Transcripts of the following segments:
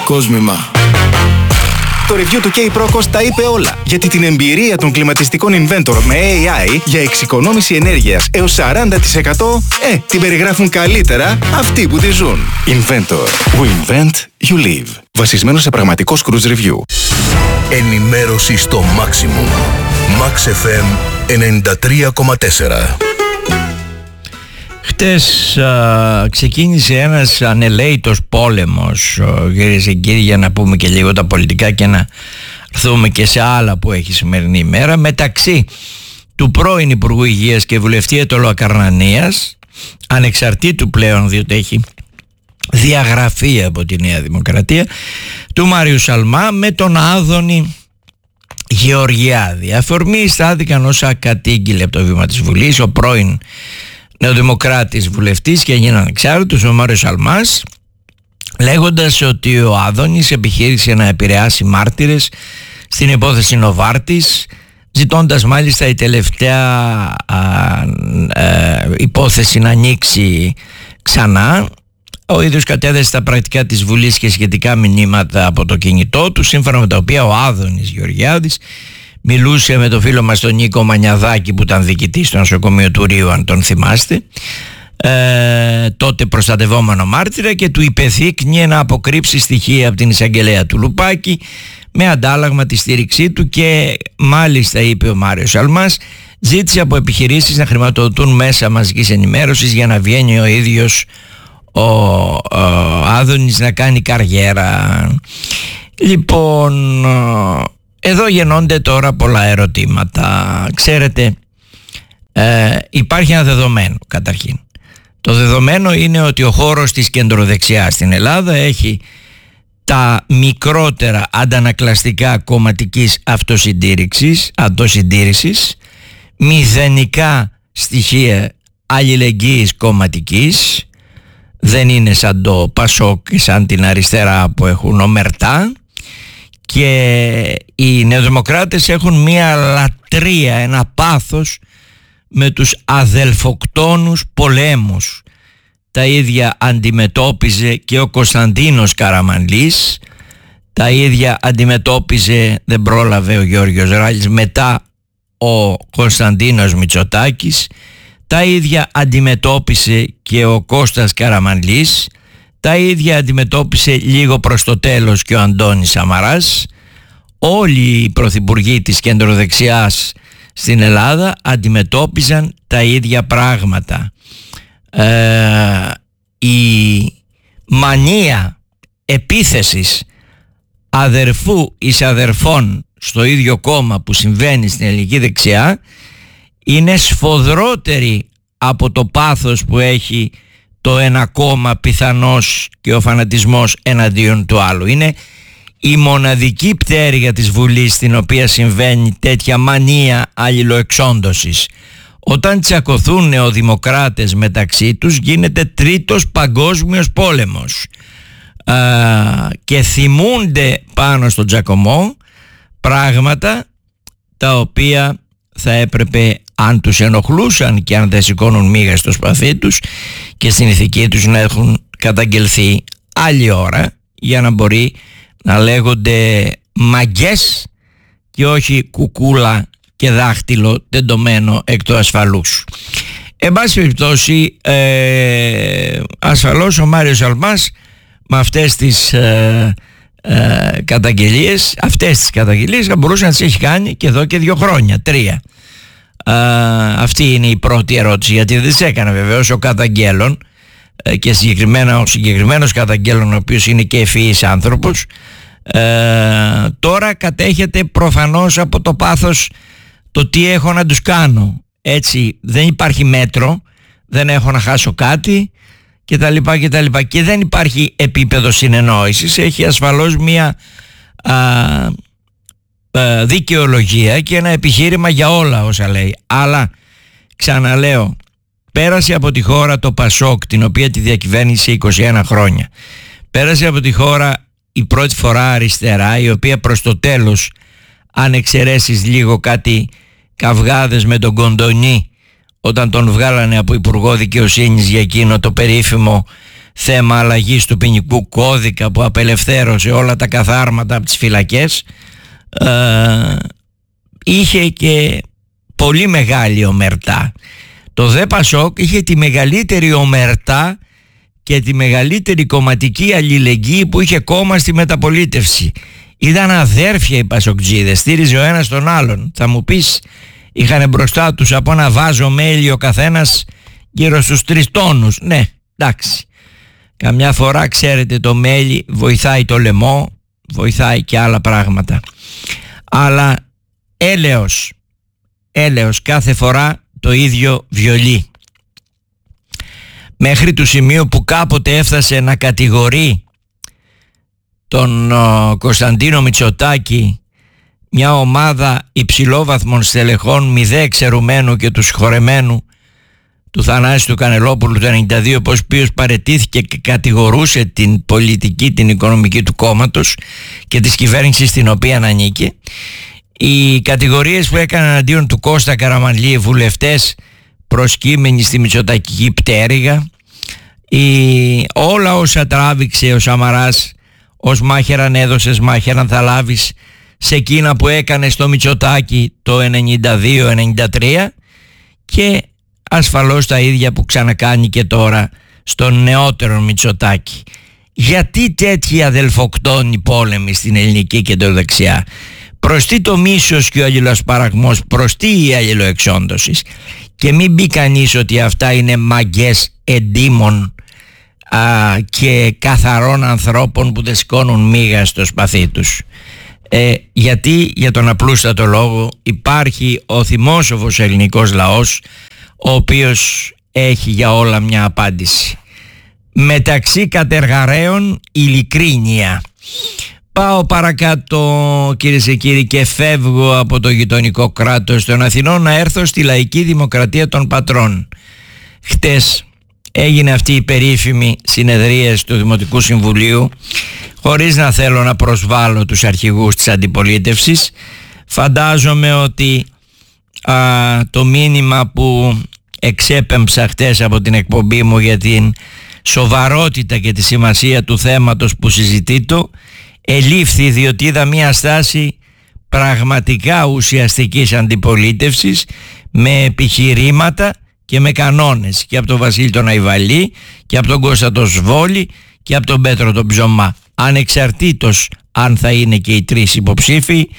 κόσμημα. Το review του K-Procos τα είπε όλα. Γιατί την εμπειρία των κλιματιστικών Inventor με AI για εξοικονόμηση ενέργειας έως 40% την περιγράφουν καλύτερα αυτοί που τη ζουν. Inventor. We invent, you live. Βασισμένο σε πραγματικό Cruise Review. Ενημέρωση στο maximum. Max FM 93,4. Χτες ξεκίνησε ένας ανελαίητος πόλεμος, κυρίες και κύριοι, για να πούμε και λίγο τα πολιτικά και να έρθουμε και σε άλλα που έχει σημερινή ημέρα, μεταξύ του πρώην Υπουργού Υγείας και βουλευτή Αιτωλού Ακαρνανίας, ανεξαρτήτου πλέον διότι έχει διαγραφεί από τη Νέα Δημοκρατία, του Μάριου Σαλμά, με τον Άδωνη Γεωργιάδη. Αφορμή στάθηκαν όσα κατήγγειλε από το βήμα της Βουλής ο πρώην νεοδημοκράτης βουλευτής και έγινε ανεξάρτητος ο Μάριος Σαλμάς, λέγοντας ότι ο Άδωνης επιχείρησε να επηρεάσει μάρτυρες στην υπόθεση Νοβάρτης, ζητώντας μάλιστα η τελευταία υπόθεση να ανοίξει ξανά. Ο ίδιος κατέθεσε στα πρακτικά της Βουλής και σχετικά μηνύματα από το κινητό του, σύμφωνα με τα οποία ο Άδωνης Γεωργιάδης μιλούσε με το φίλο μας τον Νίκο Μανιαδάκη, που ήταν διοικητής στο νοσοκομείο του Ρίου, αν τον θυμάστε, τότε προστατευόμενο μάρτυρα, και του υπεθύκνυε να αποκρύψει στοιχεία από την εισαγγελέα του Λουπάκη με αντάλλαγμα τη στήριξή του, και μάλιστα, είπε ο Μάριος Σαλμάς, ζήτησε από επιχειρήσεις να χρηματοδοτούν μέσα μαζικής ενημέρωσης για να βγαίνει ο ίδιος ο Άδωνης να κάνει καριέρα. Λοιπόν, εδώ γεννώνται τώρα πολλά ερωτήματα. Ξέρετε, υπάρχει ένα δεδομένο καταρχήν. Το δεδομένο είναι ότι ο χώρος της κεντροδεξιάς στην Ελλάδα έχει τα μικρότερα αντανακλαστικά κομματικής αυτοσυντήρησης, μηδενικά στοιχεία αλληλεγγύης κομματικής. Δεν είναι σαν το Πασόκ και σαν την αριστερά που έχουν ομερτά, και οι νεοδημοκράτες έχουν μία λατρεία, ένα πάθος με τους αδελφοκτόνους πολέμους. Τα ίδια αντιμετώπιζε και ο Κωνσταντίνος Καραμανλής, τα ίδια αντιμετώπιζε, δεν πρόλαβε ο Γιώργος Ράλης, μετά ο Κωνσταντίνος Μητσοτάκης, τα ίδια αντιμετώπισε και ο Κώστας Καραμανλής, τα ίδια αντιμετώπισε λίγο προς το τέλος και ο Αντώνης Σαμαράς. Όλοι οι πρωθυπουργοί της κεντροδεξιάς στην Ελλάδα αντιμετώπιζαν τα ίδια πράγματα. Η μανία επίθεσης αδερφού εις αδερφών στο ίδιο κόμμα που συμβαίνει στην ελληνική δεξιά είναι σφοδρότερη από το πάθος που έχει το ένα κόμμα πιθανώς και ο φανατισμός εναντίον του άλλου. Είναι η μοναδική πτέρυγα της Βουλής στην οποία συμβαίνει τέτοια μανία αλληλοεξόντωσης. Όταν τσακωθούν νεοδημοκράτες μεταξύ τους γίνεται τρίτος παγκόσμιος πόλεμος, και θυμούνται πάνω στον τσακωμό πράγματα τα οποία θα έπρεπε, αν τους ενοχλούσαν και αν δεν σηκώνουν μίγα στο σπαθί τους και στην ηθική τους, να έχουν καταγγελθεί άλλη ώρα, για να μπορεί να λέγονται μαγκές και όχι κουκούλα και δάχτυλο τεντωμένο εκ του ασφαλούς. Εν πάση περιπτώσει, ασφαλώς ο Μάριος Σαλμάς με αυτές τις καταγγελίες θα μπορούσε να τις έχει κάνει και εδώ και 2 χρόνια, 3. Αυτή είναι η πρώτη ερώτηση, γιατί δεν τις έκανε βεβαίως ο καταγγέλλον, και συγκεκριμένα ο συγκεκριμένος καταγγέλλον, ο οποίος είναι και ευφυής άνθρωπος, τώρα κατέχεται προφανώς από το πάθος το τι έχω να τους κάνω. Έτσι, δεν υπάρχει μέτρο, δεν έχω να χάσω κάτι κτλ. Και δεν υπάρχει επίπεδο συνεννόησης. Έχει ασφαλώς μια δικαιολογία και ένα επιχείρημα για όλα όσα λέει. Αλλά ξαναλέω, πέρασε από τη χώρα το Πασόκ, την οποία τη διακυβέρνησε 21 χρόνια. Πέρασε από τη χώρα η πρώτη φορά αριστερά, η οποία προς το τέλος, αν εξαιρέσεις λίγο κάτι καυγάδες με τον Κοντονή, όταν τον βγάλανε από Υπουργό Δικαιοσύνης για εκείνο το περίφημο θέμα αλλαγής του ποινικού κώδικα που απελευθέρωσε όλα τα καθάρματα από τις φυλακές, είχε και πολύ μεγάλη ομερτά. Το ΔΕ Πασόκ είχε τη μεγαλύτερη ομερτά και τη μεγαλύτερη κομματική αλληλεγγύη που είχε κόμμα στη μεταπολίτευση. Ήταν αδέρφια οι Πασοκτζίδες, στήριζε ο ένας τον άλλον. Θα μου πεις, είχαν μπροστά τους από ένα βάζο μέλι ο καθένας γύρω στους 3 τόνους. Ναι, εντάξει. Καμιά φορά, ξέρετε, το μέλι βοηθάει το λαιμό, βοηθάει και άλλα πράγματα. Αλλά έλεος κάθε φορά το ίδιο βιολί. Μέχρι του σημείου που κάποτε έφτασε να κατηγορεί τον Κωνσταντίνο Μητσοτάκη, μια ομάδα υψηλόβαθμων στελεχών μη δε εξαιρουμένου και του συγχωρεμένου του Θανάση του Κανελόπουλου το 1992, πως ποιος παραιτήθηκε και κατηγορούσε την πολιτική, την οικονομική του κόμματος και της κυβέρνησης στην οποία ανήκε. Οι κατηγορίες που έκαναν αντίον του Κώστα Καραμανλή βουλευτές προσκύμενοι στη μητσοτακική πτέρυγα, όλα όσα τράβηξε ο Σαμαράς, ως μάχαιραν έδωσες, μάχαιραν θα λάβεις, σε εκείνα που έκανε στο Μητσοτάκη το 92-93, και ασφαλώς τα ίδια που ξανακάνει και τώρα στον νεότερο Μητσοτάκη. Γιατί τέτοιοι αδελφοκτόνοι πόλεμοι στην ελληνική κεντροδεξιά? Προς τι το μίσος και ο αλληλοασπαραγμός, προς τι η αλληλοεξόντωση? Και μην μπει κανείς ότι αυτά είναι μαγκές εντύμων και καθαρών ανθρώπων που δεν σηκώνουν μίγα στο σπαθί τους. Γιατί, για τον απλούστατο λόγο, υπάρχει ο θυμόσοφος ελληνικός λαός, ο οποίος έχει για όλα μια απάντηση. Μεταξύ κατεργαρέων ειλικρίνεια. Πάω παρακάτω, κυρίες και κύριοι, και φεύγω από το γειτονικό κράτος των Αθηνών να έρθω στη λαϊκή δημοκρατία των πατρών. Χτες έγινε αυτή η περίφημη συνεδρίαση του Δημοτικού Συμβουλίου, χωρίς να θέλω να προσβάλλω τους αρχηγούς της αντιπολίτευσης. Φαντάζομαι ότι το μήνυμα που εξέπεμψα χτες από την εκπομπή μου για την σοβαρότητα και τη σημασία του θέματος που συζητείτο ελήφθη, διότι είδα μια στάση πραγματικά ουσιαστικής αντιπολίτευσης, με επιχειρήματα και με κανόνες, και από τον Βασίλη τον Αϊβαλή και από τον Κώστα τον Σβόλη και από τον Πέτρο τον Ψωμά, ανεξαρτήτως αν θα είναι και οι 3 υποψήφοι,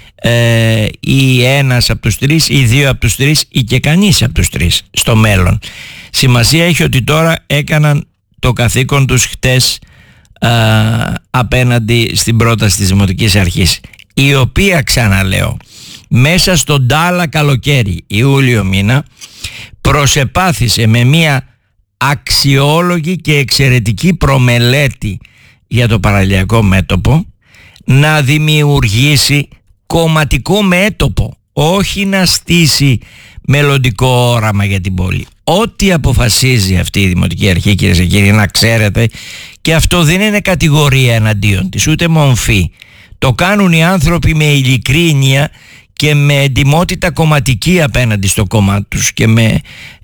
ή ένας από τους 3 ή 2 από τους 3 ή και κανείς από τους 3 στο μέλλον. Σημασία έχει ότι τώρα έκαναν το καθήκον τους χτες απέναντι στην πρόταση της Δημοτικής Αρχής, η οποία, ξαναλέω, μέσα στον τάλα καλοκαίρι, Ιούλιο μήνα, προσεπάθησε με μια αξιόλογη και εξαιρετική προμελέτη για το παραλιακό μέτωπο να δημιουργήσει κομματικό μέτωπο, όχι να στήσει μελλοντικό όραμα για την πόλη. Ό,τι αποφασίζει αυτή η Δημοτική Αρχή, κυρίες και κύριοι, να ξέρετε, και αυτό δεν είναι κατηγορία εναντίον της, ούτε μομφή. Το κάνουν οι άνθρωποι με ειλικρίνεια και με εντιμότητα κομματική απέναντι στο κόμμα τους και με,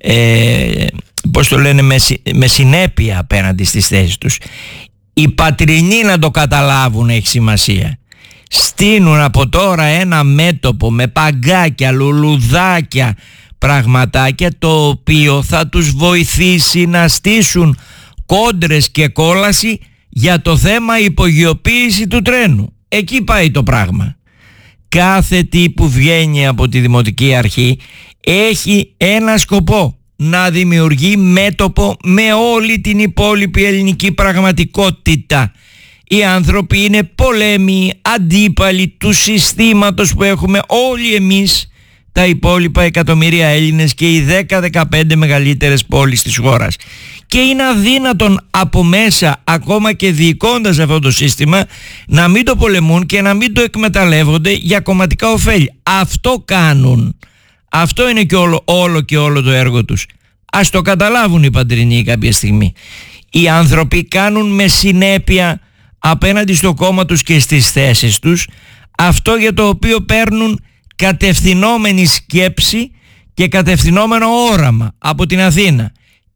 με συνέπεια απέναντι στις θέσεις τους. Οι πατρινοί να το καταλάβουν έχει σημασία. Στείνουν από τώρα ένα μέτωπο με παγκάκια, λουλουδάκια, πραγματάκια, το οποίο θα τους βοηθήσει να στήσουν κόντρες και κόλαση για το θέμα υπογειοποίηση του τρένου. Εκεί πάει το πράγμα. Κάθε τι που βγαίνει από τη Δημοτική Αρχή έχει ένα σκοπό: να δημιουργεί μέτωπο με όλη την υπόλοιπη ελληνική πραγματικότητα. Οι άνθρωποι είναι πολέμοι, αντίπαλοι του συστήματος που έχουμε όλοι εμείς, τα υπόλοιπα εκατομμύρια Έλληνες και οι 10-15 μεγαλύτερες πόλεις της χώρας. Και είναι αδύνατον από μέσα, ακόμα και διοικώντας αυτό το σύστημα, να μην το πολεμούν και να μην το εκμεταλλεύονται για κομματικά ωφέλη. Αυτό κάνουν. Αυτό είναι και όλο το έργο τους. Ας το καταλάβουν οι πατρινοί κάποια στιγμή. Οι άνθρωποι κάνουν με συνέπεια απέναντι στο κόμμα τους και στις θέσεις τους αυτό για το οποίο παίρνουν κατευθυνόμενη σκέψη και κατευθυνόμενο όραμα από την Αθήνα.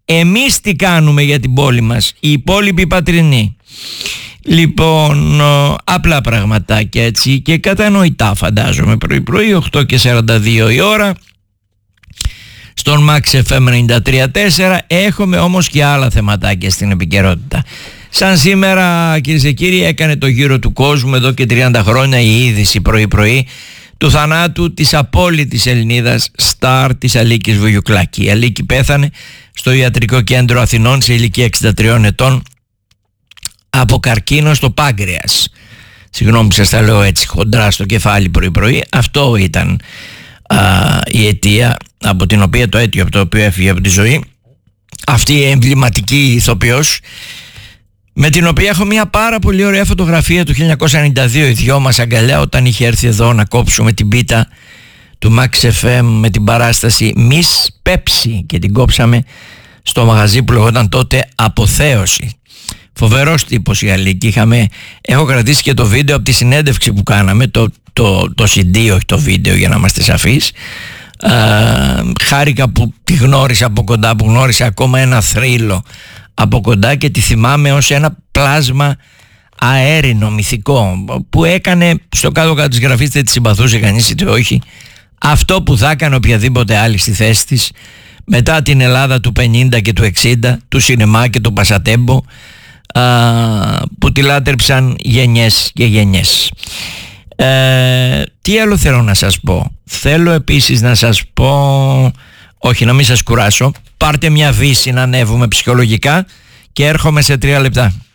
Εμείς τι κάνουμε για την πόλη μας, οι υπόλοιποι πατρινοί? Λοιπόν, απλά πραγματάκια έτσι και κατανοητά, φαντάζομαι, πρωί 8:42 η ώρα στον Max FM 93.4. Έχουμε όμως και άλλα θεματάκια στην επικαιρότητα. Σαν σήμερα, κυρίες και κύριοι, έκανε το γύρο του κόσμου εδώ και 30 χρόνια η είδηση πρωί-πρωί του θανάτου της απόλυτης Ελληνίδας στάρ της Αλίκης Βουγιουκλάκη. Η Αλίκη πέθανε στο Ιατρικό Κέντρο Αθηνών σε ηλικία 63 ετών από καρκίνο στο πάγκρεας. Συγγνώμη που σας τα λέω έτσι χοντρά στο κεφάλι πρωί-πρωί. Αυτό ήταν η αιτία από την οποία, το αίτιο από το οποίο έφυγε από τη ζωή αυτή η εμβληματική ηθοποιός, με την οποία έχω μια πάρα πολύ ωραία φωτογραφία του 1992, οι δυο μας αγκαλιά, όταν είχε έρθει εδώ να κόψουμε την πίτα του Max FM με την παράσταση Miss Pepsi, και την κόψαμε στο μαγαζί που λεγόταν τότε Αποθέωση. Φοβερός τύπος η Αλίκη. Έχω κρατήσει και το βίντεο από τη συνέντευξη που κάναμε, το CD, όχι το βίντεο, για να είμαστε σαφείς. Χάρηκα που τη γνώρισα από κοντά, που γνώρισα ακόμα ένα θρύλο από κοντά και τη θυμάμαι ως ένα πλάσμα αέρινο, μυθικό, που έκανε στο κάτω-κάτω της γραφής, δεν τη συμπαθούσε κανείς είτε όχι, αυτό που θα έκανε οποιαδήποτε άλλη στη θέση της μετά την Ελλάδα του 50 και του 60, του σινεμά και του πασατέμπο, που τη λάτρεψαν γενιές και γενιές. Τι άλλο θέλω να σας πω? Θέλω επίσης να σας πω, όχι να μην σας κουράσω, πάρτε μια βύση να ανέβουμε ψυχολογικά και έρχομαι σε 3 λεπτά.